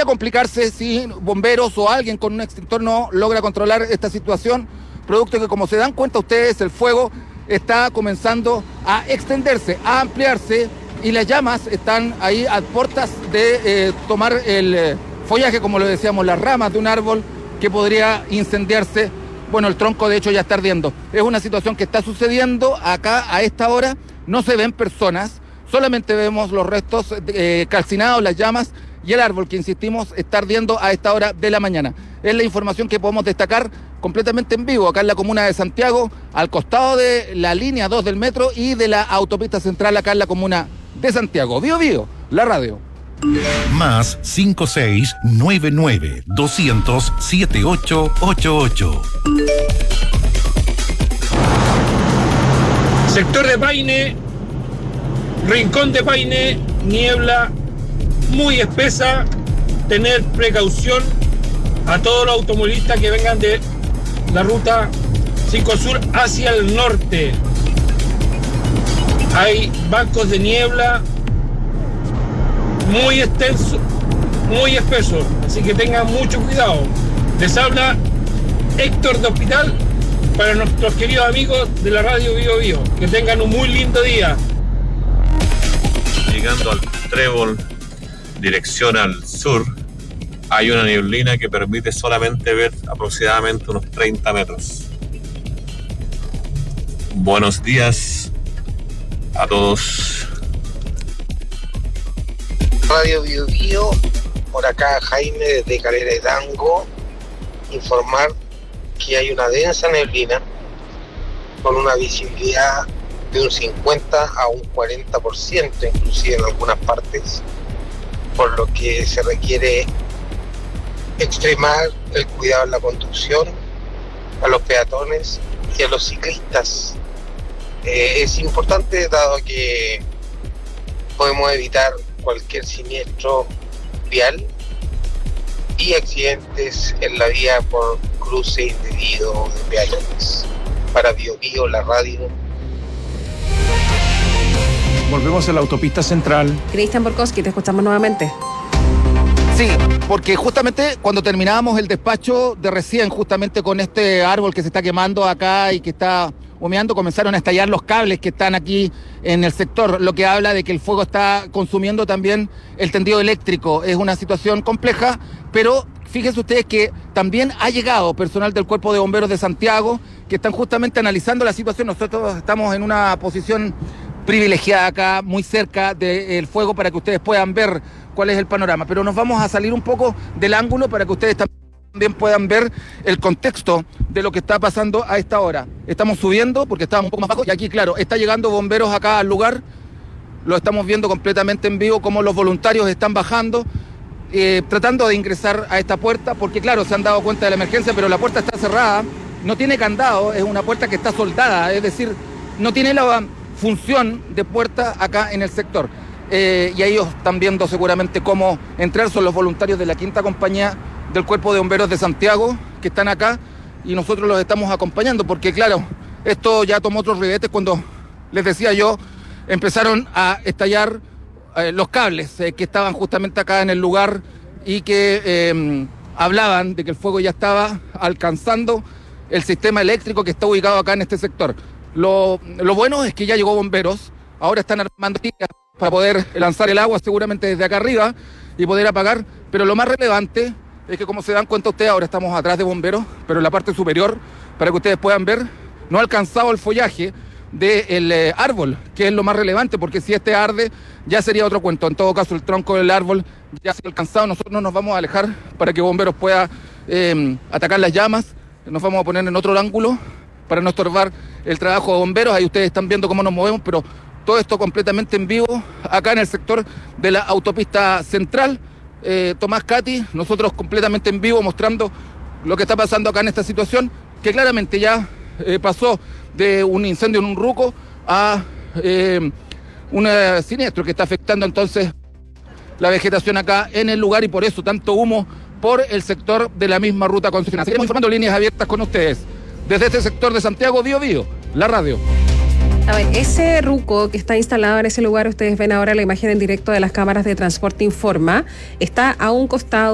podría complicarse si bomberos o alguien con un extintor no logra controlar esta situación, producto que, como se dan cuenta ustedes, el fuego está comenzando a extenderse, a ampliarse, y las llamas están ahí a puertas de tomar el follaje, como lo decíamos, las ramas de un árbol que podría incendiarse. Bueno, el tronco de hecho ya está ardiendo. Es una situación que está sucediendo acá a esta hora. No se ven personas, solamente vemos los restos calcinados, las llamas y el árbol que, insistimos, está ardiendo a esta hora de la mañana. Es la información que podemos destacar completamente en vivo acá en la comuna de Santiago, al costado de la línea 2 del metro y de la autopista central acá en la comuna de Santiago. Bío Bío, la radio. Más 5699-200-7888. Sector de Paine, Rincón de Paine, niebla muy espesa. Tener precaución a todos los automovilistas que vengan de la ruta 5 Sur hacia el norte. Hay bancos de niebla muy extenso, muy espeso, así que tengan mucho cuidado. Les habla Héctor de Hospital para nuestros queridos amigos de la radio Bío Bío. Que tengan un muy lindo día. Llegando al Trébol, dirección al sur, hay una neblina que permite solamente ver aproximadamente unos 30 metros. Buenos días a todos. Radio Bío Bío, por acá Jaime desde Calera de Tango, informar que hay una densa neblina con una visibilidad de un 50 a un 40%, inclusive en algunas partes, por lo que se requiere extremar el cuidado en la conducción a los peatones y a los ciclistas. Es importante, dado que podemos evitar cualquier siniestro vial y accidentes en la vía por cruce indebido de peatones. Para Bío Bío, la radio. Volvemos a la autopista central. Cristian Borkowski, te escuchamos nuevamente. Sí, porque justamente cuando terminábamos el despacho de recién, justamente con este árbol que se está quemando acá y que está humeando, comenzaron a estallar los cables que están aquí en el sector, lo que habla de que el fuego está consumiendo también el tendido eléctrico. Es una situación compleja, pero fíjense ustedes que también ha llegado personal del Cuerpo de Bomberos de Santiago, que están justamente analizando la situación. Nosotros estamos en una posición privilegiada acá, muy cerca del fuego, para que ustedes puedan ver cuál es el panorama. Pero nos vamos a salir un poco del ángulo para que ustedes también puedan ver el contexto de lo que está pasando a esta hora. Estamos subiendo porque estábamos un poco más bajo y aquí, claro, está llegando bomberos acá al lugar. Lo estamos viendo completamente en vivo, cómo los voluntarios están bajando, tratando de ingresar a esta puerta, porque claro, se han dado cuenta de la emergencia, pero la puerta está cerrada, no tiene candado, es una puerta que está soldada, es decir, no tiene la función de puerta acá en el sector. Y ellos están viendo seguramente cómo entrar. Son los voluntarios de la 5ª compañía del Cuerpo de Bomberos de Santiago que están acá y nosotros los estamos acompañando porque, claro, esto ya tomó otros ribetes cuando, les decía yo, empezaron a estallar los cables que estaban justamente acá en el lugar y que hablaban de que el fuego ya estaba alcanzando el sistema eléctrico que está ubicado acá en este sector. Lo bueno es que ya llegó bomberos, ahora están armando tiras para poder lanzar el agua seguramente desde acá arriba y poder apagar, pero lo más relevante es que, como se dan cuenta ustedes, ahora estamos atrás de bomberos, pero en la parte superior, para que ustedes puedan ver, no ha alcanzado el follaje del árbol, que es lo más relevante, porque si este arde ya sería otro cuento. En todo caso, el tronco del árbol ya se ha alcanzado. Nosotros nos vamos a alejar para que bomberos pueda atacar las llamas. Nos vamos a poner en otro ángulo para no estorbar el trabajo de bomberos. Ahí ustedes están viendo cómo nos movemos, pero todo esto completamente en vivo acá en el sector de la autopista central. Tomás, Katy, nosotros completamente en vivo mostrando lo que está pasando acá en esta situación, que claramente ya pasó de un incendio en un ruco a un siniestro que está afectando entonces la vegetación acá en el lugar, y por eso tanto humo por el sector de la misma ruta concesional. Seguimos informando, líneas abiertas con ustedes desde este sector de Santiago, Bío Bío, la radio. A ver, ese ruco que está instalado en ese lugar, ustedes ven ahora la imagen en directo de las cámaras de Transporte Informa, está a un costado